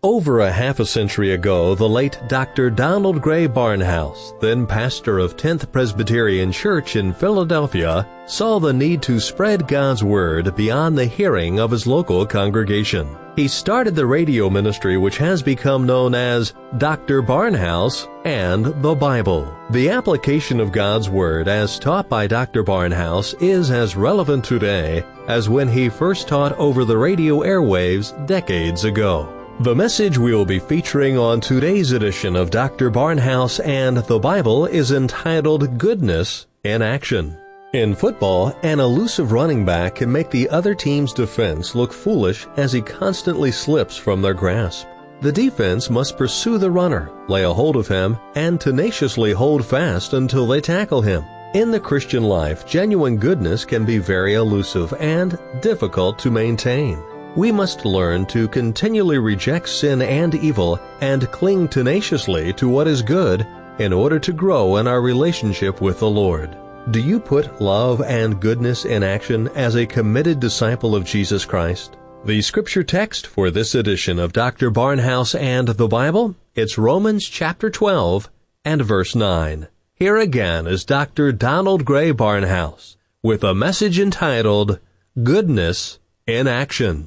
Over a half a century ago, the late Dr. Donald Gray Barnhouse, then pastor of 10th Presbyterian Church in Philadelphia, saw the need to spread God's Word beyond the hearing of his local congregation. He started the radio ministry which has become known as Dr. Barnhouse and the Bible. The application of God's Word as taught by Dr. Barnhouse is as relevant today as when he first taught over the radio airwaves decades ago. The message we will be featuring on today's edition of Dr. Barnhouse and the Bible is entitled Goodness in Action. In football, an elusive running back can make the other team's defense look foolish as he constantly slips from their grasp. The defense must pursue the runner, lay a hold of him, and tenaciously hold fast until they tackle him. In the Christian life, genuine goodness can be very elusive and difficult to maintain. We must learn to continually reject sin and evil and cling tenaciously to what is good in order to grow in our relationship with the Lord. Do you put love and goodness in action as a committed disciple of Jesus Christ? The scripture text for this edition of Dr. Barnhouse and the Bible, it's Romans chapter 12 and verse 9. Here again is Dr. Donald Gray Barnhouse with a message entitled Goodness in Action.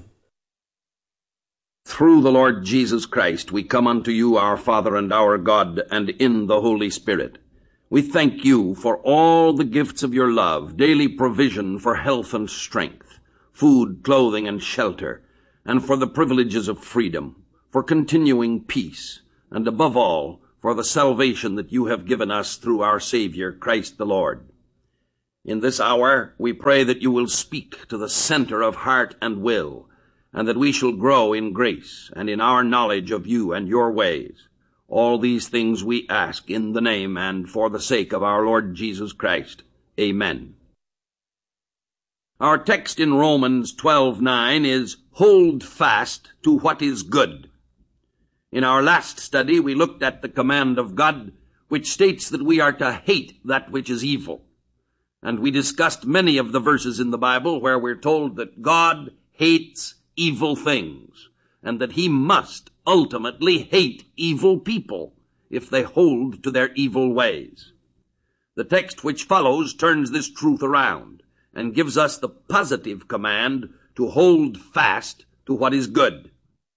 Through the Lord Jesus Christ, we come unto you, our Father and our God, and in the Holy Spirit. We thank you for all the gifts of your love, daily provision for health and strength, food, clothing, and shelter, and for the privileges of freedom, for continuing peace, and above all, for the salvation that you have given us through our Savior, Christ the Lord. In this hour, we pray that you will speak to the center of heart and will, and that we shall grow in grace and in our knowledge of you and your ways. All these things we ask in the name and for the sake of our Lord Jesus Christ. Amen. Our text in Romans 12:9 is, Hold fast to what is good. In our last study, we looked at the command of God, which states that we are to hate that which is evil. And we discussed many of the verses in the Bible where we're told that God hates evil things, and that he must ultimately hate evil people if they hold to their evil ways. The text which follows turns this truth around and gives us the positive command to hold fast to what is good.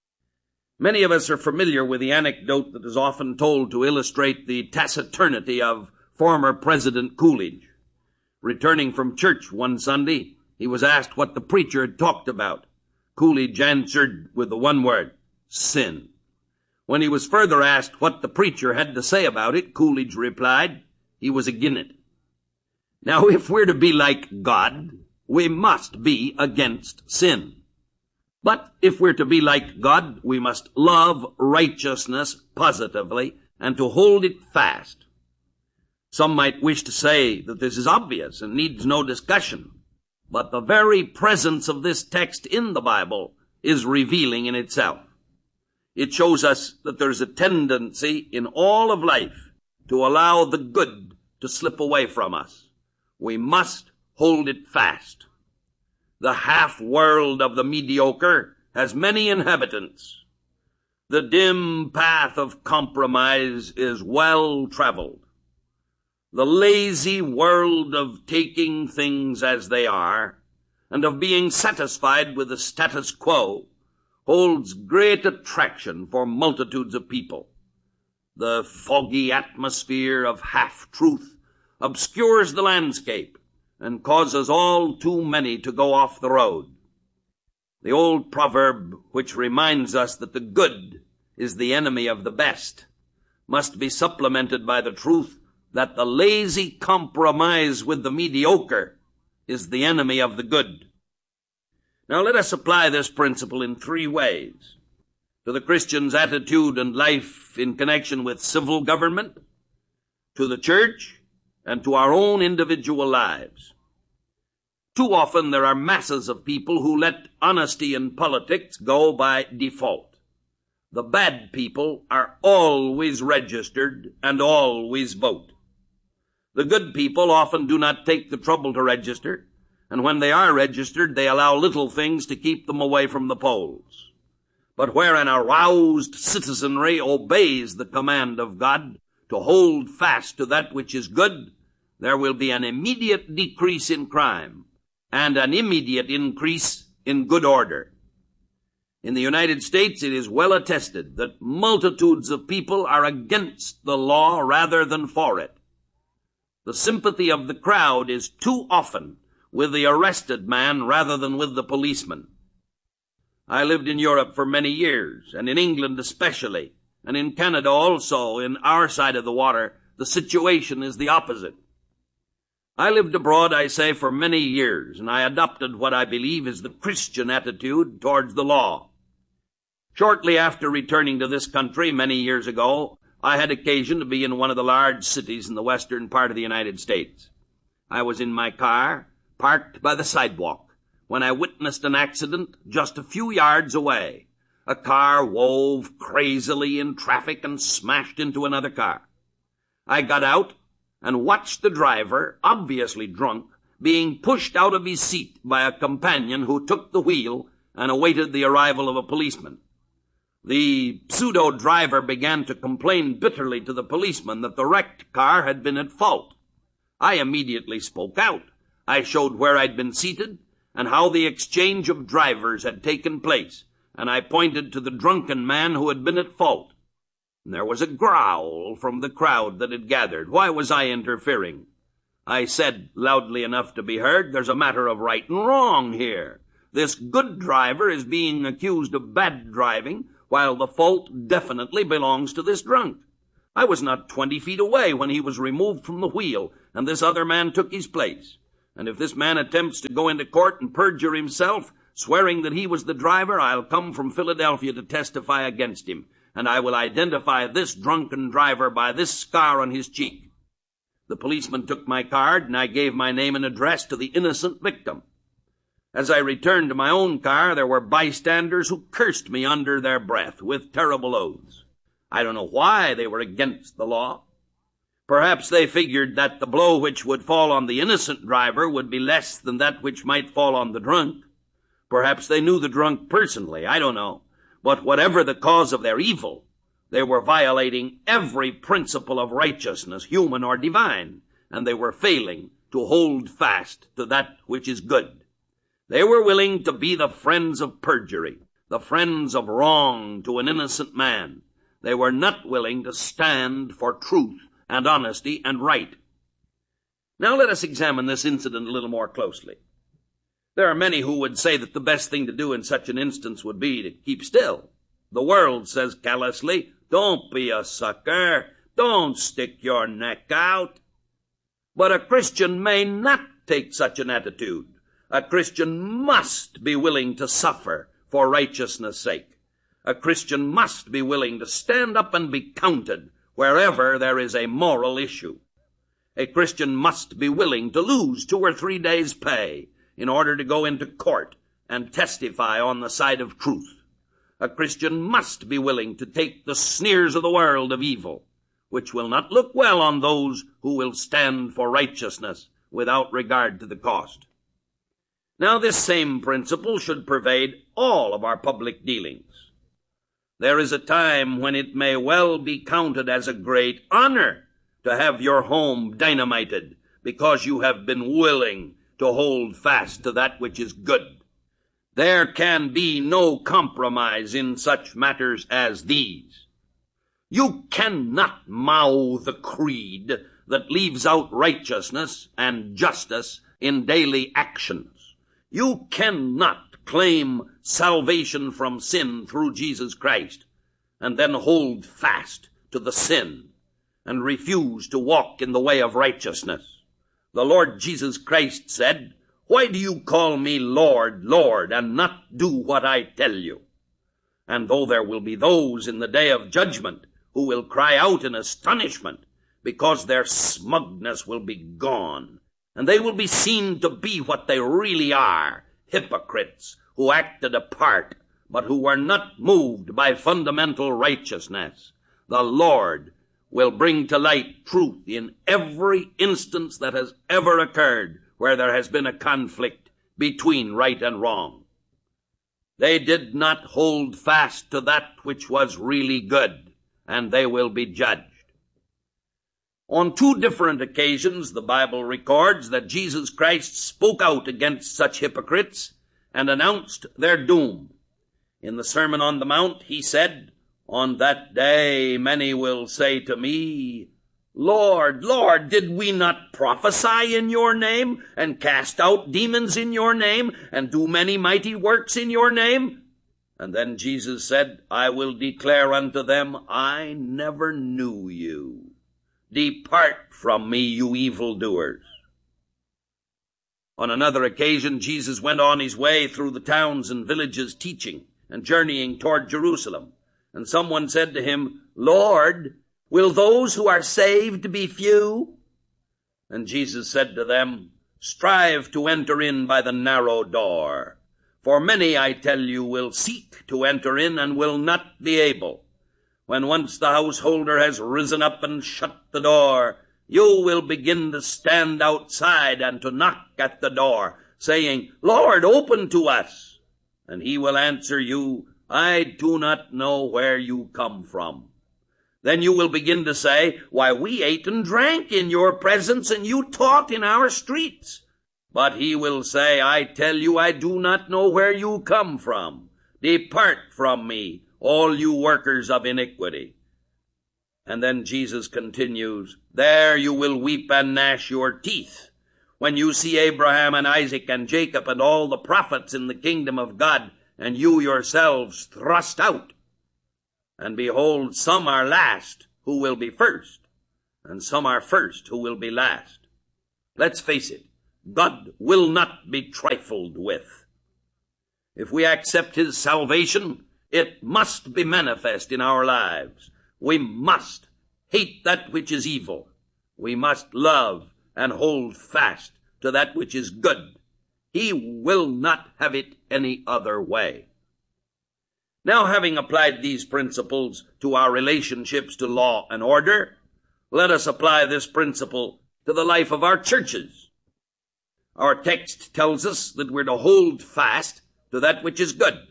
Many of us are familiar with the anecdote that is often told to illustrate the taciturnity of former President Coolidge. Returning from church one Sunday, he was asked what the preacher had talked about. Coolidge answered with the one word, sin. When he was further asked what the preacher had to say about it, Coolidge replied, he was agin it. Now, if we're to be like God, we must be against sin. But if we're to be like God, we must love righteousness positively and to hold it fast. Some might wish to say that this is obvious and needs no discussion. But the very presence of this text in the Bible is revealing in itself. It shows us that there's a tendency in all of life to allow the good to slip away from us. We must hold it fast. The half-world of the mediocre has many inhabitants. The dim path of compromise is well traveled. The lazy world of taking things as they are and of being satisfied with the status quo holds great attraction for multitudes of people. The foggy atmosphere of half-truth obscures the landscape and causes all too many to go off the road. The old proverb, which reminds us that the good is the enemy of the best, must be supplemented by the truth that the lazy compromise with the mediocre is the enemy of the good. Now let us apply this principle in three ways: to the Christian's attitude and life in connection with civil government, to the church, and to our own individual lives. Too often there are masses of people who let honesty in politics go by default. The bad people are always registered and always vote. The good people often do not take the trouble to register, and when they are registered, they allow little things to keep them away from the polls. But where an aroused citizenry obeys the command of God to hold fast to that which is good, there will be an immediate decrease in crime and an immediate increase in good order. In the United States, it is well attested that multitudes of people are against the law rather than for it. The sympathy of the crowd is too often with the arrested man rather than with the policeman. I lived in Europe for many years, and in England especially, and in Canada also. In our side of the water, the situation is the opposite. I lived abroad, I say, for many years, and I adopted what I believe is the Christian attitude towards the law. Shortly after returning to this country many years ago, I had occasion to be in one of the large cities in the western part of the United States. I was in my car, parked by the sidewalk, when I witnessed an accident just a few yards away. A car wove crazily in traffic and smashed into another car. I got out and watched the driver, obviously drunk, being pushed out of his seat by a companion who took the wheel and awaited the arrival of a policeman. The pseudo-driver began to complain bitterly to the policeman that the wrecked car had been at fault. I immediately spoke out. I showed where I'd been seated and how the exchange of drivers had taken place, and I pointed to the drunken man who had been at fault. And there was a growl from the crowd that had gathered. Why was I interfering? I said, loudly enough to be heard, "There's a matter of right and wrong here. This good driver is being accused of bad driving, while the fault definitely belongs to this drunk. I was not 20 feet away when he was removed from the wheel, and this other man took his place. And if this man attempts to go into court and perjure himself, swearing that he was the driver, I'll come from Philadelphia to testify against him, and I will identify this drunken driver by this scar on his cheek." The policeman took my card, and I gave my name and address to the innocent victim. As I returned to my own car, there were bystanders who cursed me under their breath with terrible oaths. I don't know why they were against the law. Perhaps they figured that the blow which would fall on the innocent driver would be less than that which might fall on the drunk. Perhaps they knew the drunk personally. I don't know. But whatever the cause of their evil, they were violating every principle of righteousness, human or divine, and they were failing to hold fast to that which is good. They were willing to be the friends of perjury, the friends of wrong to an innocent man. They were not willing to stand for truth and honesty and right. Now let us examine this incident a little more closely. There are many who would say that the best thing to do in such an instance would be to keep still. The world says callously, "Don't be a sucker. Don't stick your neck out." But a Christian may not take such an attitude. A Christian must be willing to suffer for righteousness' sake. A Christian must be willing to stand up and be counted wherever there is a moral issue. A Christian must be willing to lose 2 or 3 days' pay in order to go into court and testify on the side of truth. A Christian must be willing to take the sneers of the world of evil, which will not look well on those who will stand for righteousness without regard to the cost. Now, this same principle should pervade all of our public dealings. There is a time when it may well be counted as a great honor to have your home dynamited because you have been willing to hold fast to that which is good. There can be no compromise in such matters as these. You cannot mouth a creed that leaves out righteousness and justice in daily actions. You cannot claim salvation from sin through Jesus Christ and then hold fast to the sin and refuse to walk in the way of righteousness. The Lord Jesus Christ said, "Why do you call me Lord, Lord, and not do what I tell you?" And though there will be those in the day of judgment who will cry out in astonishment because their smugness will be gone, and they will be seen to be what they really are, hypocrites who acted a part, but who were not moved by fundamental righteousness. The Lord will bring to light truth in every instance that has ever occurred where there has been a conflict between right and wrong. They did not hold fast to that which was really good, and they will be judged. On 2 different occasions, the Bible records that Jesus Christ spoke out against such hypocrites and announced their doom. In the Sermon on the Mount, he said, "On that day many will say to me, Lord, Lord, did we not prophesy in your name, and cast out demons in your name, and do many mighty works in your name?" And then Jesus said, "I will declare unto them, I never knew you. Depart from me, you evildoers." On another occasion, Jesus went on his way through the towns and villages teaching and journeying toward Jerusalem. And someone said to him, "Lord, will those who are saved be few?" And Jesus said to them, "Strive to enter in by the narrow door. For many, I tell you, will seek to enter in and will not be able. When once the householder has risen up and shut the door, you will begin to stand outside and to knock at the door, saying, Lord, open to us. And he will answer you, I do not know where you come from. Then you will begin to say, Why, we ate and drank in your presence, and you taught in our streets. But he will say, I tell you, I do not know where you come from. Depart from me, all you workers of iniquity. And then Jesus continues, There you will weep and gnash your teeth, when you see Abraham and Isaac and Jacob and all the prophets in the kingdom of God, and you yourselves thrust out. And behold, some are last who will be first, and some are first who will be last. Let's face it, God will not be trifled with. If we accept his salvation, it must be manifest in our lives. We must hate that which is evil. We must love and hold fast to that which is good. He will not have it any other way. Now, having applied these principles to our relationships to law and order, let us apply this principle to the life of our churches. Our text tells us that we're to hold fast to that which is good.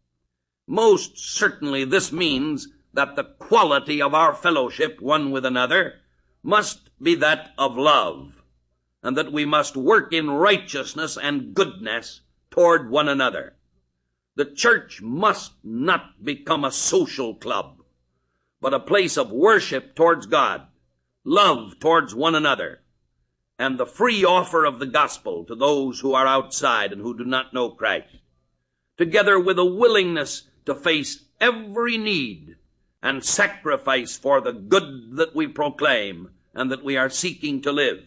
Most certainly this means that the quality of our fellowship one with another must be that of love, and that we must work in righteousness and goodness toward one another. The church must not become a social club, but a place of worship towards God, love towards one another, and the free offer of the gospel to those who are outside and who do not know Christ, together with a willingness to face every need and sacrifice for the good that we proclaim and that we are seeking to live.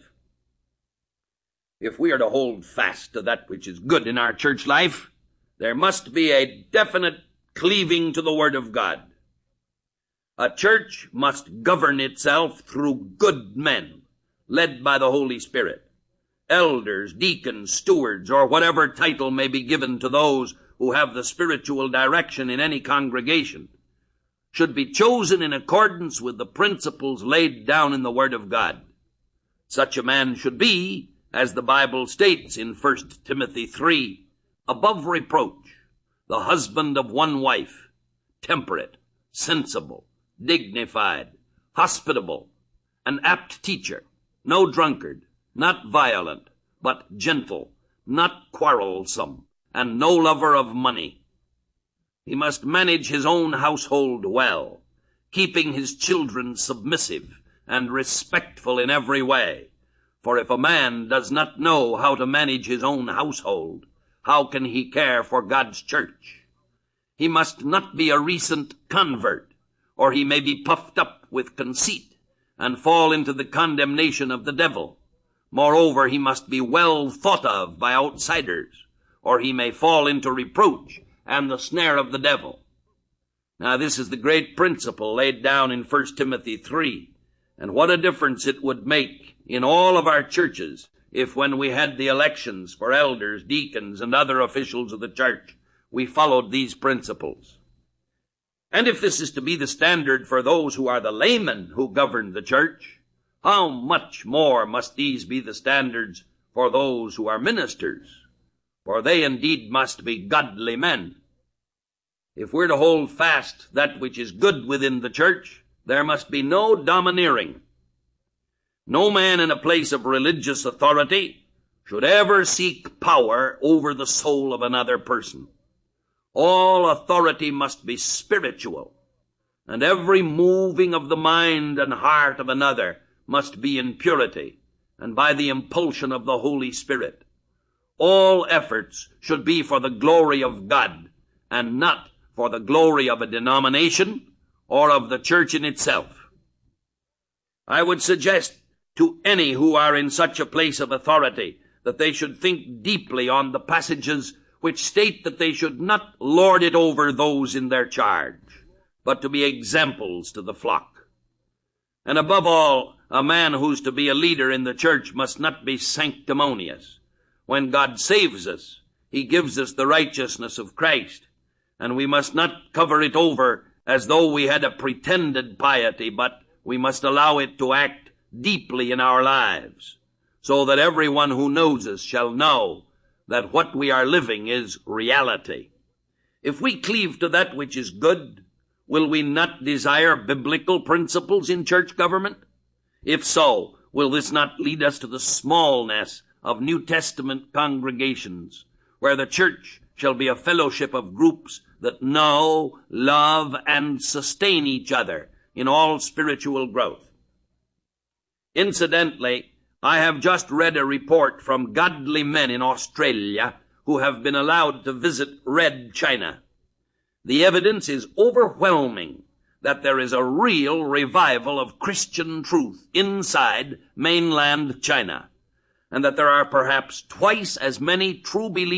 If we are to hold fast to that which is good in our church life, there must be a definite cleaving to the Word of God. A church must govern itself through good men, led by the Holy Spirit. Elders, deacons, stewards, or whatever title may be given to those who have the spiritual direction in any congregation, should be chosen in accordance with the principles laid down in the Word of God. Such a man should be, as the Bible states in 1 Timothy 3, above reproach, the husband of one wife, temperate, sensible, dignified, hospitable, an apt teacher, no drunkard, not violent, but gentle, not quarrelsome, and no lover of money. He must manage his own household well, keeping his children submissive and respectful in every way. For if a man does not know how to manage his own household, how can he care for God's church? He must not be a recent convert, or he may be puffed up with conceit and fall into the condemnation of the devil. Moreover, he must be well thought of by outsiders, or he may fall into reproach and the snare of the devil. Now, this is the great principle laid down in 1 Timothy 3, and what a difference it would make in all of our churches if, when we had the elections for elders, deacons, and other officials of the church, we followed these principles. And if this is to be the standard for those who are the laymen who govern the church, how much more must these be the standards for those who are ministers? For they indeed must be godly men. If we're to hold fast that which is good within the church, there must be no domineering. No man in a place of religious authority should ever seek power over the soul of another person. All authority must be spiritual, and every moving of the mind and heart of another must be in purity and by the impulsion of the Holy Spirit. All efforts should be for the glory of God and not for the glory of a denomination or of the church in itself. I would suggest to any who are in such a place of authority that they should think deeply on the passages which state that they should not lord it over those in their charge, but to be examples to the flock. And above all, a man who's to be a leader in the church must not be sanctimonious. When God saves us, he gives us the righteousness of Christ, and we must not cover it over as though we had a pretended piety, but we must allow it to act deeply in our lives, so that everyone who knows us shall know that what we are living is reality. If we cleave to that which is good, will we not desire biblical principles in church government? If so, will this not lead us to the smallness of New Testament congregations, where the church shall be a fellowship of groups that know, love, and sustain each other in all spiritual growth? Incidentally, I have just read a report from godly men in Australia who have been allowed to visit Red China. The evidence is overwhelming that there is a real revival of Christian truth inside mainland China, and that there are perhaps twice as many true believers